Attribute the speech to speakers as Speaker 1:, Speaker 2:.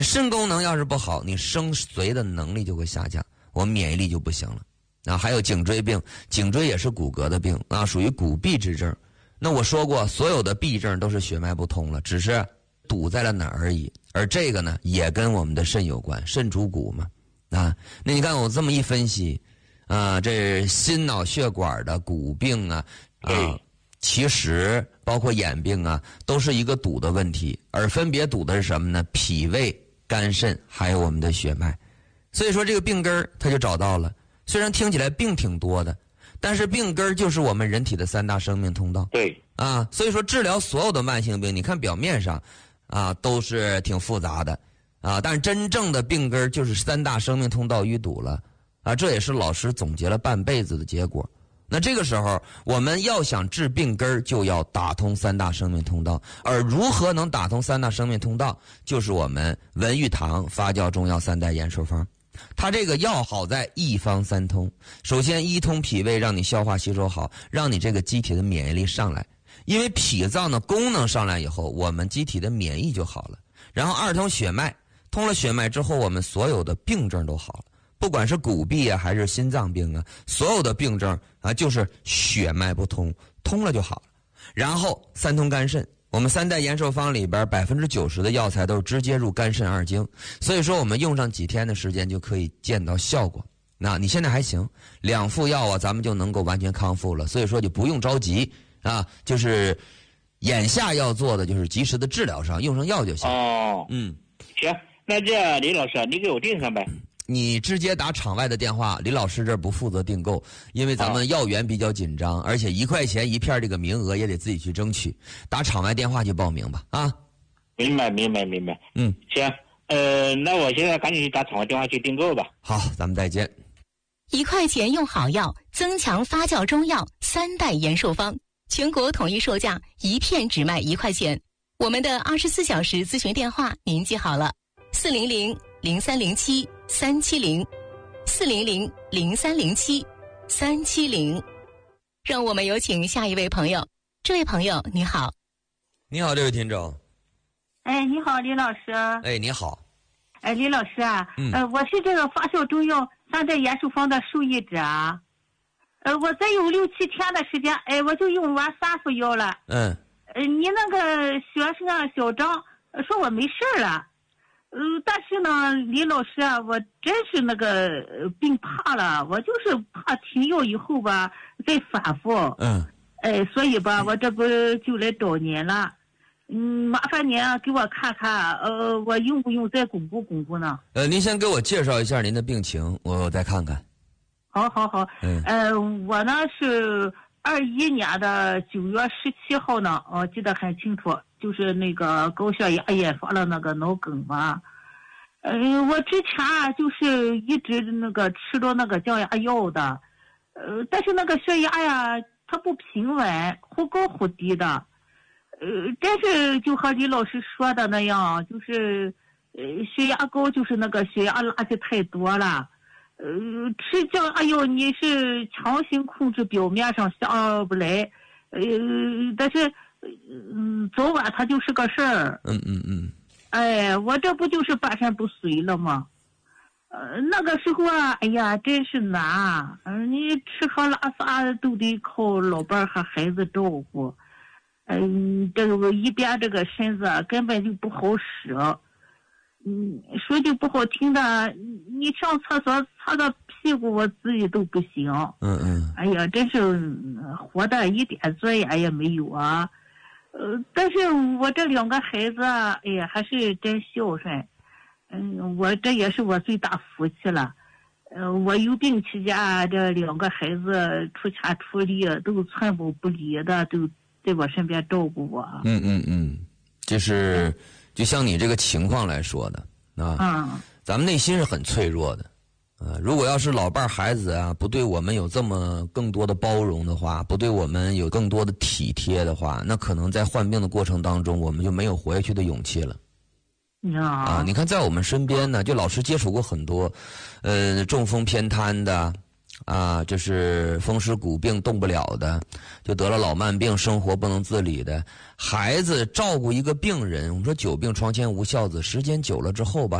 Speaker 1: 肾功能要是不好，你生髓的能力就会下降，我们免疫力就不行了。啊，还有颈椎病，颈椎也是骨骼的病啊，属于骨痹之症。那我说过，所有的痹症都是血脉不通了，只是堵在了哪儿而已。而这个呢，也跟我们的肾有关，肾主骨嘛。啊，那你看我这么一分析，啊，这心脑血管的骨病啊，其实包括眼病啊，都是一个堵的问题，而分别堵的是什么呢？脾胃、肝肾，还有我们的血脉。所以说这个病根儿它就找到了。虽然听起来病挺多的，但是病根儿就是我们人体的3大生命通道。
Speaker 2: 对
Speaker 1: 啊，所以说治疗所有的慢性病，你看表面上啊都是挺复杂的啊，但是真正的病根儿就是3大生命通道淤堵了啊，这也是老师总结了半辈子的结果。那这个时候我们要想治病根儿，就要打通3大生命通道。而如何能打通3大生命通道，就是我们文玉堂发酵中药3代延寿方。它这个药好在一方3通，首先一通脾胃，让你消化吸收好，让你这个机体的免疫力上来，因为脾脏的功能上来以后，我们机体的免疫就好了。然后2通血脉，通了血脉之后，我们所有的病症都好了，不管是骨痹啊还是心脏病啊，所有的病症啊就是血脉不通，通了就好了。然后3通肝肾，我们3代延寿方里边90%的药材都是直接入肝肾2经，所以说我们用上几天的时间就可以见到效果。那你现在还行，2副药啊，咱们就能够完全康复了，所以说就不用着急啊，就是眼下要做的就是及时的治疗上，用上药就行。
Speaker 2: 哦，行，那这李老师，你给我订上呗。
Speaker 1: 你直接打场外的电话，李老师这儿不负责订购，因为咱们药源比较紧张，而且1块钱1片这个名额也得自己去争取，打场外电话去报名吧啊。
Speaker 2: 明白。行，那我现在赶紧去打场外电话去订购吧。
Speaker 1: 好，咱们再见。
Speaker 3: 1块钱用好药，增强发酵中药3代延寿方，全国统一售价1片只卖1块钱。我们的24小时咨询电话您记好了：400-0307-370，400-0307-370。让我们有请下一位朋友。这位朋友你好。
Speaker 1: 你好，这位听众。
Speaker 4: 哎，你好，李老师。
Speaker 1: 哎，你好。
Speaker 4: 哎，李老师啊，我是这个发酵中药3代延寿方的受益者啊。我再有6-7天的时间，我就用完3副药了。你那个学生啊，小张说我没事了。但是呢，李老师啊，我真是那个病怕了，我就是怕停药以后吧再反复。所以吧，我这不就来找您了。麻烦您啊，给我看看，我用不用再巩固巩固呢？
Speaker 1: 您先给我介绍一下您的病情，我再看看。
Speaker 4: 好。我呢是21年的9月17号呢，我记得很清楚，就是那个高血压引发了那个脑梗嘛。我之前啊就是一直那个吃着那个降压药的，但是那个血压呀它不平稳，忽高忽低的。但是就和李老师说的那样，就是血压高就是那个血压垃圾太多了。吃降压药你是强行控制表面上下不来，但是早晚它就是个事儿。我这不就是半身不遂了吗？那个时候啊，哎呀，真是难。你吃喝拉撒都得靠老伴和孩子照顾。这个一边这个身子根本就不好使。说句不好听的，你上厕所擦个屁股，我自己都不行。哎呀，真是活的一点尊严也没有啊。但是我这2个孩子，哎呀，还是真孝顺。我这也是我最大福气了。我有病期间，这2个孩子出钱出力，都寸步不离的，都在我身边照顾我。
Speaker 1: 就是就像你这个情况来说的啊，咱们内心是很脆弱的。如果要是老伴孩子啊不对我们有这么更多的包容的话，不对我们有更多的体贴的话，那可能在患病的过程当中，我们就没有活下去的勇气了。你看在我们身边呢，就老师接触过很多中风偏瘫的啊，这是风湿骨病动不了的，就得了老慢病，生活不能自理的孩子，照顾一个病人，我们说久病床前无孝子，时间久了之后吧。